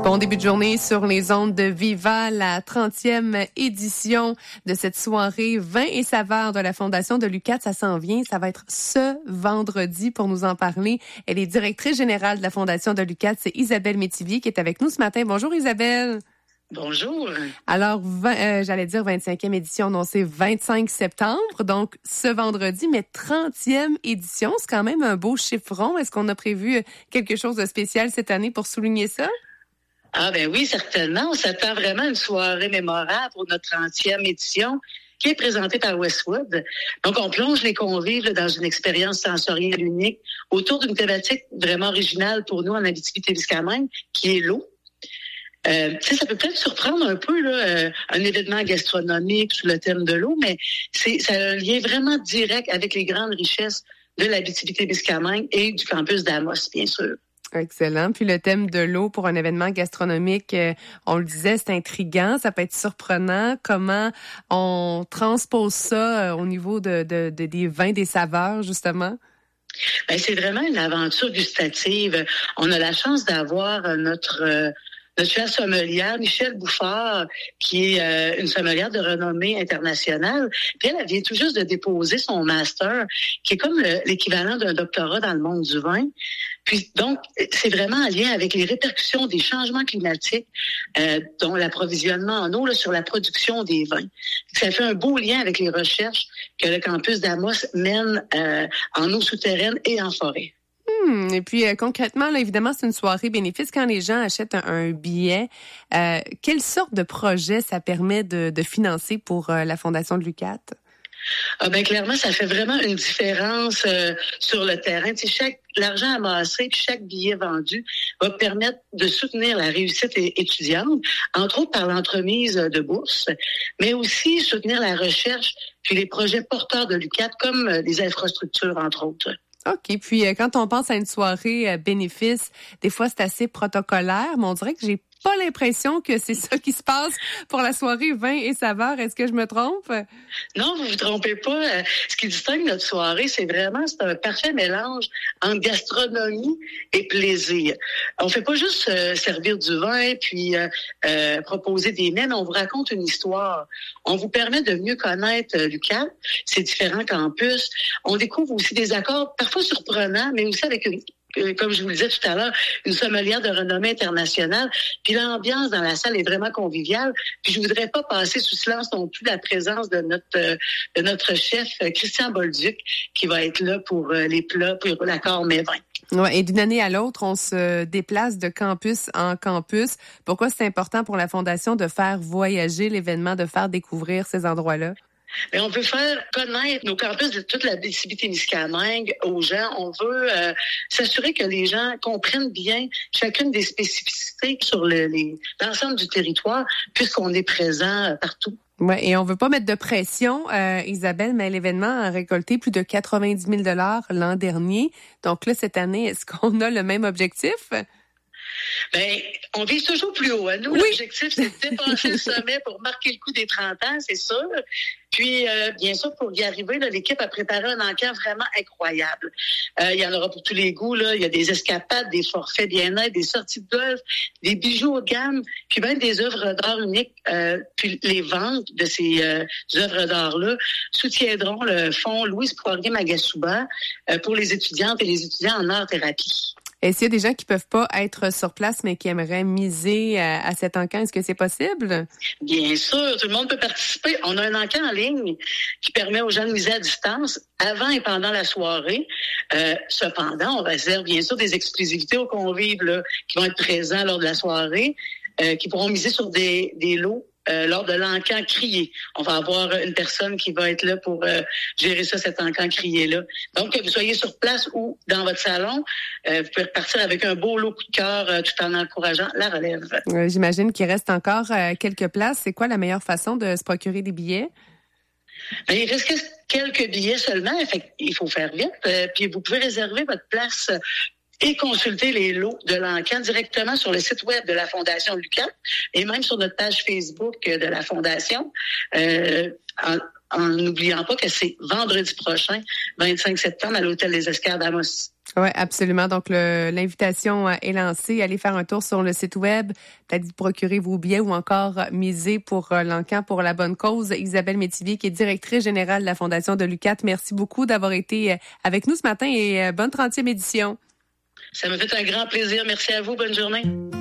Bon début de journée sur les ondes de Viva, la 30e édition de cette soirée Vin et saveurs de la Fondation de l'UQAT. Ça s'en vient, ça va être ce vendredi pour nous en parler. Elle est directrice générale de la Fondation de l'UQAT, c'est Isabelle Métivier qui est avec nous ce matin. Bonjour Isabelle. Bonjour. Alors, j'allais dire 25e édition, non, c'est 25 septembre, donc ce vendredi, mais 30e édition, c'est quand même un beau chiffron. Est-ce qu'on a prévu quelque chose de spécial cette année pour souligner ça? Ah ben oui, certainement. On s'attend vraiment à une soirée mémorable pour notre 30e édition qui est présentée par Westwood. Donc, on plonge les convives dans une expérience sensorielle unique autour d'une thématique vraiment originale pour nous en Abitibi-Témiscamingue, qui est l'eau. Ça peut peut-être surprendre un peu là, un événement gastronomique sous le thème de l'eau, mais ça a un lien vraiment direct avec les grandes richesses de l'Abitibi-Témiscamingue et du campus d'Amos, bien sûr. Excellent. Puis le thème de l'eau pour un événement gastronomique, on le disait, c'est intriguant, ça peut être surprenant. Comment on transpose ça au niveau des vins, des saveurs, justement? Ben, c'est vraiment une aventure gustative. On a la chance d'avoir notre chère sommelière, Michèle Bouffard, qui est une sommelière de renommée internationale. Puis elle vient tout juste de déposer son master, qui est comme l'équivalent d'un doctorat dans le monde du vin. Puis donc, c'est vraiment en lien avec les répercussions des changements climatiques, dont l'approvisionnement en eau là, sur la production des vins. Ça fait un beau lien avec les recherches que le campus d'Amos mène en eau souterraine et en forêt. Et puis concrètement, là, évidemment, c'est une soirée bénéfice. Quand les gens achètent un billet, quelle sorte de projet ça permet de financer pour la Fondation de l'UQAT? Ah ben clairement, ça fait vraiment une différence sur le terrain. Tu sais, l'argent amassé, puis chaque billet vendu va permettre de soutenir la réussite étudiante, entre autres par l'entremise de bourses, mais aussi soutenir la recherche puis les projets porteurs de l'UQAT, comme les infrastructures, entre autres. OK. Puis quand on pense à une soirée bénéfice, des fois c'est assez protocolaire, mais on dirait que j'ai pas l'impression que c'est ça qui se passe pour la soirée vin et saveurs. Est-ce que je me trompe? Non, vous vous trompez pas. Ce qui distingue notre soirée, c'est un parfait mélange entre gastronomie et plaisir. On fait pas juste servir du vin puis proposer des mets, mais on vous raconte une histoire. On vous permet de mieux connaître l'UQAT, ses différents campus. On découvre aussi des accords parfois surprenants, mais aussi avec comme je vous le disais tout à l'heure, une sommelière de renommée internationale. Puis l'ambiance dans la salle est vraiment conviviale. Puis je voudrais pas passer sous silence non plus la présence de notre chef, Christian Bolduc, qui va être là pour les plats, pour l'accord mets-vins. Ouais, et d'une année à l'autre, on se déplace de campus en campus. Pourquoi c'est important pour la Fondation de faire voyager l'événement, de faire découvrir ces endroits-là? Mais on veut faire connaître nos campus de toute la Abitibi-Témiscamingue aux gens. On veut s'assurer que les gens comprennent bien chacune des spécificités sur l'ensemble du territoire, puisqu'on est présent partout. Ouais, et on veut pas mettre de pression, Isabelle, mais l'événement a récolté plus de 90 000 $ l'an dernier. Donc là, cette année, est-ce qu'on a le même objectif? Ben, on vise toujours plus haut. Nous, oui. L'objectif, c'est de dépasser le sommet pour marquer le coup des 30 ans, c'est sûr. Puis, bien sûr, pour y arriver, là, l'équipe a préparé un encamp vraiment incroyable. Il y en aura pour tous les goûts. Là. Il y a des escapades, des forfaits bien-être, des sorties de golf, des bijoux haut de gamme, puis même des œuvres d'art uniques. Puis les ventes de ces œuvres d'art-là soutiendront le fonds Louise Poirier-Magasuba pour les étudiantes et les étudiants en art-thérapie. Est-ce qu'il y a des gens qui peuvent pas être sur place, mais qui aimeraient miser à cet encamp? Est-ce que c'est possible? Bien sûr, tout le monde peut participer. On a un encamp en ligne qui permet aux gens de miser à distance avant et pendant la soirée. Cependant, on réserve bien sûr des exclusivités aux convives là, qui vont être présents lors de la soirée, qui pourront miser sur des lots lors de l'encan crié. On va avoir une personne qui va être là pour gérer ça, cet encan crié-là. Donc, que vous soyez sur place ou dans votre salon, vous pouvez repartir avec un beau lot coup de cœur tout en encourageant la relève. J'imagine qu'il reste encore quelques places. C'est quoi la meilleure façon de se procurer des billets? Ben, il reste quelques billets seulement. Fait il faut faire vite. Puis vous pouvez réserver votre place et consulter les lots de l'encan directement sur le site web de la Fondation de l'UQAT et même sur notre page Facebook de la Fondation, en n'oubliant pas que c'est vendredi prochain, 25 septembre, à l'Hôtel des Escars d'Amos. Oui, absolument. Donc, l'invitation est lancée. Allez faire un tour sur le site web, peut-être procurer vos billets ou encore miser pour l'encan pour la bonne cause. Isabelle Métivier, qui est directrice générale de la Fondation de l'UQAT. Merci beaucoup d'avoir été avec nous ce matin et bonne 30e édition. Ça m'a fait un grand plaisir. Merci à vous. Bonne journée.